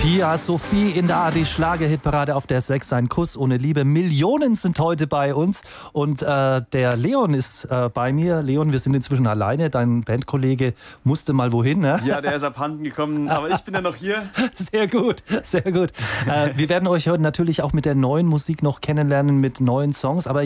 Ja, Sophie in der ARD-Schlager-Hitparade auf der 6, ein Kuss ohne Liebe. Millionen sind heute bei uns und der Leon ist bei mir. Leon, wir sind inzwischen alleine. Dein Bandkollege musste mal wohin, ne? Ja, der ist abhanden gekommen, aber ich bin ja noch hier. Sehr gut, sehr gut. Wir werden euch heute natürlich auch mit der neuen Musik noch kennenlernen, mit neuen Songs. Aber